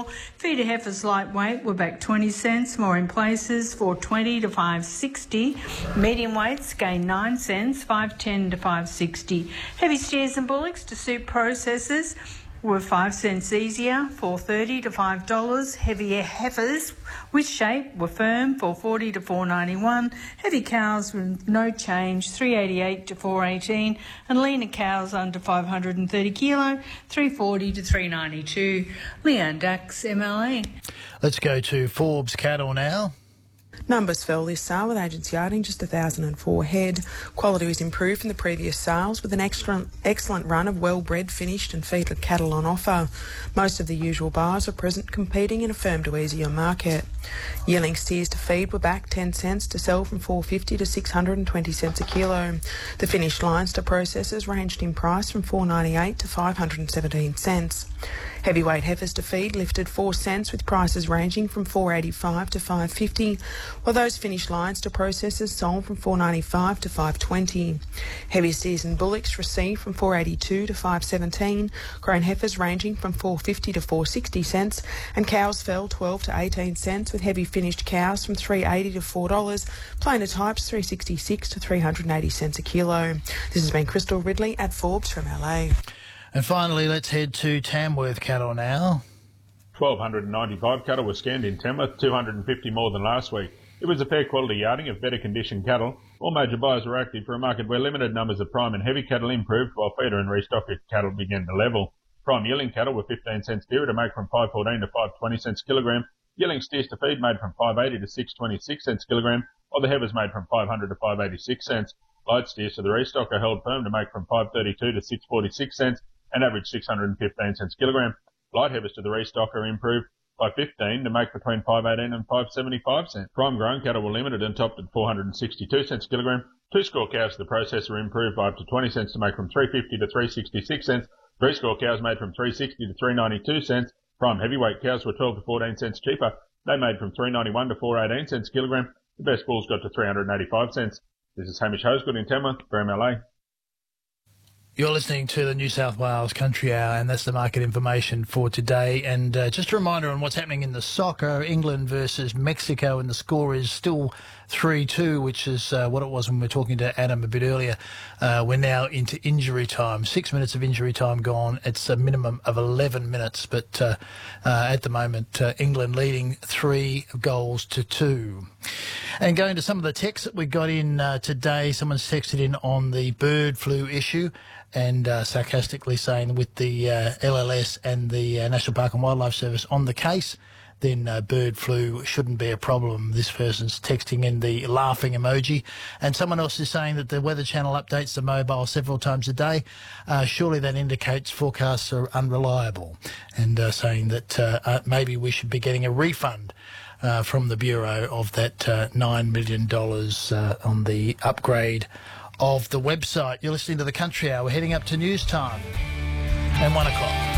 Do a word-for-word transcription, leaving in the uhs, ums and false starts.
Feeder heifers lightweight were back twenty cents, more in places, four twenty to five sixty. Medium weights gained nine cents, five ten to five sixty. Heavy steers and bullocks to suit processors were five cents easier, four thirty to five dollars. Heavier heifers with shape were firm, four forty to four ninety-one. Heavy cows with no change, three eighty-eight to four eighteen, and leaner cows under five hundred thirty kilo, three forty to three ninety-two. Leanne Dax, M L A. Let's go to Forbes cattle now. Numbers fell this sale with agents yarding just one thousand four head. Quality was improved from the previous sales with an excellent, excellent run of well-bred, finished and feedered cattle on offer. Most of the usual buyers were present competing in a firm to easier market. Yearling steers to feed were back ten cents to sell from four fifty to six hundred twenty cents a kilo. The finished lines to processors ranged in price from four ninety-eight to five hundred seventeen cents. Heavyweight heifers to feed lifted four cents with prices ranging from four eighty-five to five fifty, while those finished lines to processors sold from four ninety-five to five twenty. Heavy steers and bullocks received from four eighty-two to five seventeen, grown heifers ranging from four fifty to four sixty cents, and cows fell twelve to eighteen cents with heavy finished cows from three eighty to four dollars, plainer types three sixty-six to three hundred eighty cents a kilo. This has been Crystal Ridley at Forbes from L A. And finally, let's head to Tamworth cattle now. one thousand two hundred ninety-five cattle were scanned in Tamworth, two hundred fifty more than last week. It was a fair quality yarding of better conditioned cattle. All major buyers were active for a market where limited numbers of prime and heavy cattle improved while feeder and restocker cattle began to level. Prime yearling cattle were fifteen cents dearer to make from five fourteen to five twenty cents a kilogram. Yearling steers to feed made from five eighty to six twenty-six cents a kilogram, while the heifers made from five hundred to five eighty-six cents. Light steers to the restocker held firm to make from five thirty-two to six forty-six cents and averaged six hundred fifteen cents a kilogram. Light heifers to the restocker improved by fifteen to make between five eighteen and five seventy-five cents. Prime grown cattle were limited and topped at four hundred sixty-two cents a kilogram. Two score cows to the processor improved by up to twenty cents to make from three fifty to three sixty-six cents. Three score cows made from three sixty to three ninety-two cents. Prime heavyweight cows were twelve to fourteen cents cheaper. They made from three ninety-one to four eighteen cents a kilogram. The best bulls got to three hundred eighty-five cents. This is Hamish Hosegood in Tamworth for M L A. You're listening to the New South Wales Country Hour, and that's the market information for today. And uh, just a reminder on what's happening in the soccer, England versus Mexico, and the score is still three two, which is uh, what it was when we were talking to Adam a bit earlier. Uh, we're now into injury time. Six minutes of injury time gone. It's a minimum of eleven minutes, but uh, uh, at the moment, uh, England leading three goals to two. And going to some of the texts that we got in uh, today, someone's texted in on the bird flu issue and uh, sarcastically saying with the uh, L L S and the uh, National Park and Wildlife Service on the case, then uh, bird flu shouldn't be a problem. This person's texting in the laughing emoji. And someone else is saying that the Weather Channel updates the mobile several times a day. Uh, surely that indicates forecasts are unreliable. And uh, saying that uh, uh, maybe we should be getting a refund uh, from the Bureau of that uh, nine million dollars uh, on the upgrade of the website. You're listening to the Country Hour. We're heading up to news time and one o'clock.